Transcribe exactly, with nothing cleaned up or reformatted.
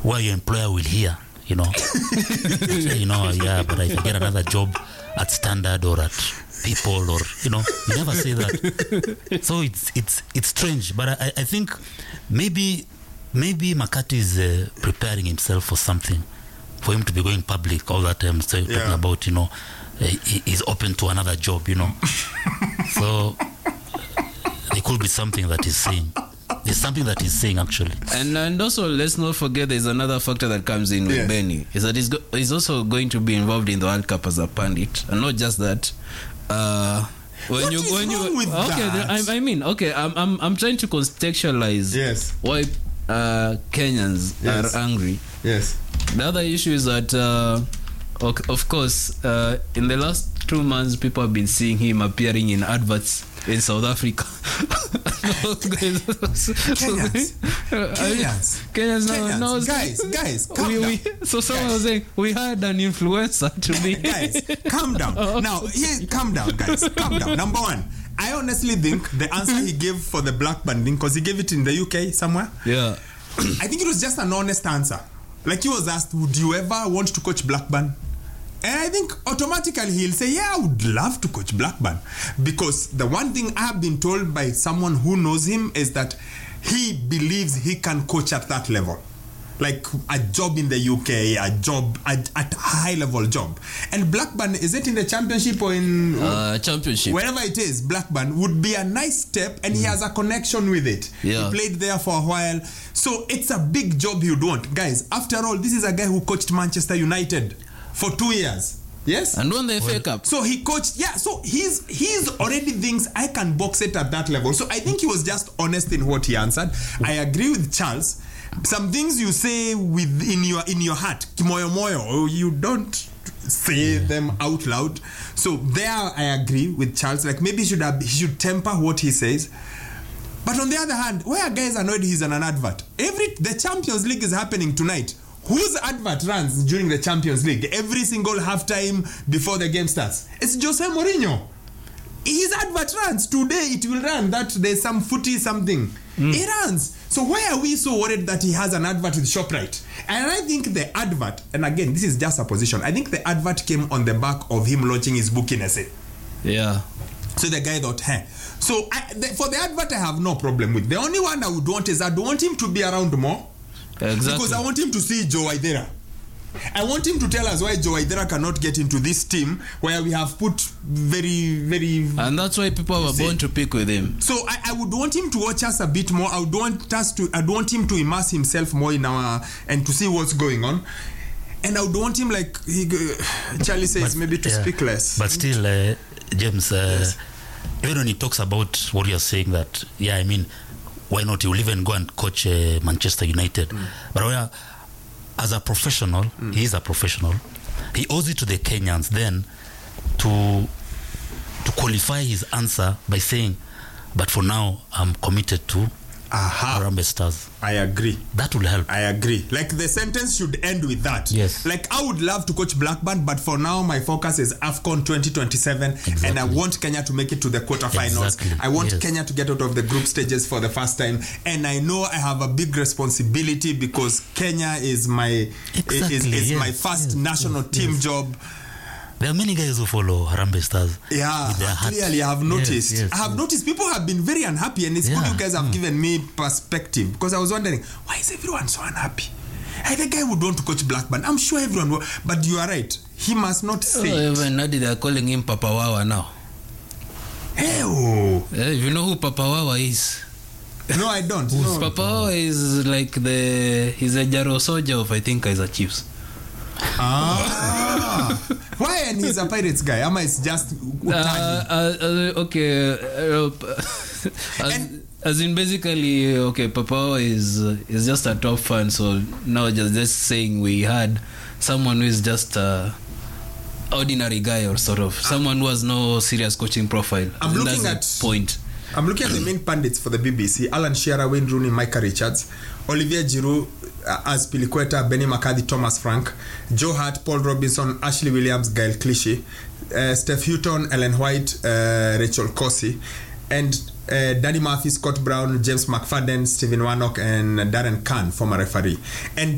where your employer will hear, you know. You know, yeah, but if I get another job at Standard or at People, or, you know, you never say that. So it's it's it's strange, but I, I think maybe maybe McCarthy is uh, preparing himself for something, for him to be going public all that time, so yeah. talking about, you know, uh, he, he's open to another job, you know. So there could be something that he's saying. There's something that he's saying, actually. And and also, let's not forget there's another factor that comes in with yes. Benny, is that he's, go- he's also going to be involved in the World Cup as a pundit. And not just that. Uh, when what you is when wrong you with okay, that? I, I mean, okay, I'm I'm I'm trying to contextualize yes. why uh, Kenyans yes. are angry. Yes. The other issue is that, uh, of course, uh, in the last two months, people have been seeing him appearing in adverts in South Africa. No, guys. Kenyans. Kenyans. Kenyans. Kenyans. No, no, guys, guys, calm we, down. We, so someone guys. was saying, we had an influencer to be. Guys, calm down. Now, here, calm down, guys. Calm down. Number one, I honestly think the answer he gave for the black banding, because he gave it in the U K somewhere. Yeah. I think it was just an honest answer. Like he was asked, would you ever want to coach Blackburn? And I think automatically he'll say, yeah, I would love to coach Blackburn. Because the one thing I have been told by someone who knows him is that he believes he can coach at that level. Like a job in the U K, a job, at a high level job. And Blackburn, is it in the championship or in... Uh, championship. Wherever it is, Blackburn would be a nice step, and mm. he has a connection with it. Yeah. He played there for a while. So it's a big job he would want. Guys, after all, this is a guy who coached Manchester United for two years. Yes? And won the F A Cup. So he coached, yeah, so he's he's already thinks I can box it at that level. So I think he was just honest in what he answered. I agree with Charles. Some things you say with in your in your heart, kimoyo moyo, you don't say yeah. them out loud. So there I agree with Charles. Like maybe he should have, he should temper what he says. But on the other hand, where guys annoyed he's on an advert. Every the Champions League is happening tonight. Whose advert runs during the Champions League every single halftime before the game starts? It's Jose Mourinho. His advert runs today. It will run that there's some footy something. Mm. It runs. So why are we so worried that he has an advert with ShopRite? And I think the advert, and again, this is just a position, I think the advert came on the back of him launching his book in essay. Yeah. So the guy thought, hey. So I, the, for the advert, I have no problem with. The only one I would want is I don't want him to be around more. Exactly. Because I want him to see Joe Waithera. I want him to tell us why Joe Waithera cannot get into this team where we have put very, very... And that's why people were born to pick with him. So I, I would want him to watch us a bit more. I would want us to... I would want him to immerse himself more in our... and to see what's going on. And I would want him, like he, uh, Charlie says, but, maybe to yeah, speak less. But still, uh, James, uh, yes. even when he talks about what you're saying, that, yeah, I mean, why not? He will even go and coach uh, Manchester United. Mm. But where, as a professional, mm. he is a professional. He owes it to the Kenyans then to to qualify his answer by saying, but for now, I'm committed to Aha. Harambee Stars. I agree. That will help. I agree. Like the sentence should end with that. Yes. Like I would love to coach Blackburn, but for now my focus is AFCON twenty twenty-seven, exactly. And I want Kenya to make it to the quarterfinals. Exactly. I want yes. Kenya to get out of the group stages for the first time, and I know I have a big responsibility because Kenya is my exactly. is, is yes. my first yes. national yes. team yes. job. There are many guys who follow Harambee Stars. Yeah, clearly I have noticed. Yes, yes, I have yes. noticed people have been very unhappy, and it's yeah. good you guys have mm. given me perspective, because I was wondering, why is everyone so unhappy? I think I would want to coach Blackburn. I'm sure everyone will, but you are right. He must not say oh, even Nadi, they're calling him Papa Wawa now. Hey, oh. Yeah, you know who Papa Wawa is? No, I don't. No. No. Papa Wawa is like the, he's a Jaro soldier of, I think, Kaizer Chiefs. Ah. Why? And he's a Pirates guy? Ama it's just uh, uh, uh, okay uh, as, and, as in basically okay, Papa is uh, is just a top fan, so now just just saying we had someone who is just a ordinary guy, or sort of someone who has no serious coaching profile. I'm and looking at point I'm looking at the main pundits for the B B C: Alan Shearer, Wayne Rooney, Micah Richards, Olivier Giroud, uh, as Piliqueta, Benny McCarthy, Thomas Frank, Joe Hart, Paul Robinson, Ashley Williams, Gail Clichy, uh, Steph Houghton, Ellen White, uh, Rachel Corsi, and uh, Danny Murphy, Scott Brown, James McFadden, Stephen Warnock, and Darren Kahn, former referee. And